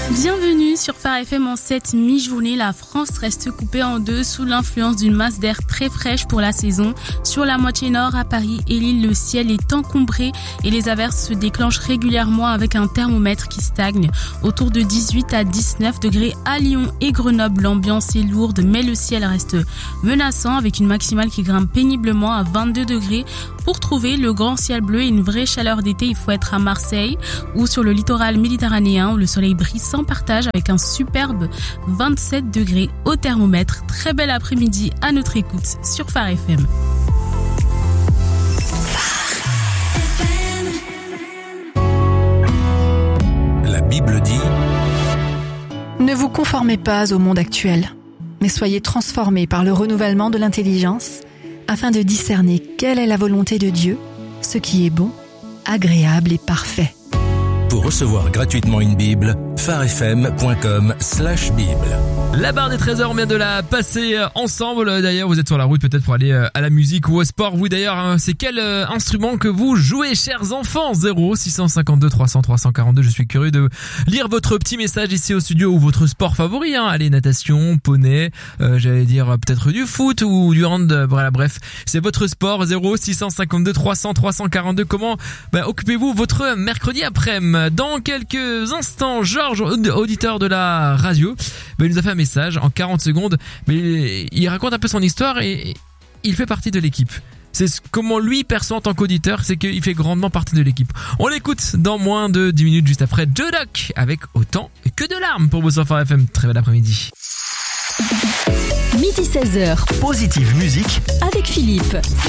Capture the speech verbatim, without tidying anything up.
Bienvenue sur Phare F M en cette mi-journée. La France reste coupée en deux sous l'influence d'une masse d'air très fraîche pour la saison. Sur la moitié nord, à Paris et Lille, le ciel est encombré et les averses se déclenchent régulièrement avec un thermomètre qui stagne. Autour de dix-huit à dix-neuf degrés à Lyon et Grenoble. L'ambiance est lourde, mais le ciel reste menaçant avec une maximale qui grimpe péniblement à vingt-deux degrés. Pour trouver le grand ciel bleu et une vraie chaleur d'été, il faut être à Marseille ou sur le littoral méditerranéen où le soleil brille sans partage avec un superbe vingt-sept degrés au thermomètre. Très bel après-midi à notre écoute sur Phare F M. La Bible dit: Ne vous conformez pas au monde actuel, mais soyez transformés par le renouvellement de l'intelligence afin de discerner quelle est la volonté de Dieu, ce qui est bon, agréable et parfait. Pour recevoir gratuitement une Bible, pharefm point com slash bible. La barre des trésors, on vient de la passer ensemble. D'ailleurs, vous êtes sur la route peut-être pour aller à la musique ou au sport. Vous d'ailleurs, c'est quel instrument que vous jouez, chers enfants? Zéro six cent cinquante-deux trois cents trois cent quarante-deux. Je suis curieux de lire votre petit message ici au studio ou votre sport favori. Hein. Allez, natation, poney, euh, j'allais dire peut-être du foot ou du hand. Voilà, bref, c'est votre sport. Zéro six cent cinquante-deux trois cents trois cent quarante-deux. Comment bah, occupez-vous votre mercredi après-midi? Dans quelques instants, Georges, auditeur de la radio, bah, il nous a fait un message en quarante secondes, mais il raconte un peu son histoire et il fait partie de l'équipe. C'est comment lui perçoit en tant qu'auditeur, c'est qu'il fait grandement partie de l'équipe. On l'écoute dans moins de dix minutes juste après Joe Doc avec Autant que de larmes pour vous sur Phare F M. Très bel après-midi. Midi seize heures. Positive musique Avec Philippe.